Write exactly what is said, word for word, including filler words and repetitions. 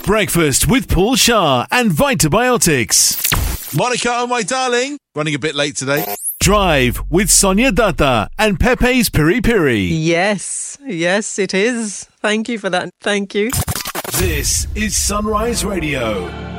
Breakfast with Paul Shah and Vitabiotics. Monica, oh my darling, running a bit late today. Drive with Sonia Datta and Pepe's Piri Piri. Yes, yes, it is. Thank you for that. Thank you. This is Sunrise Radio.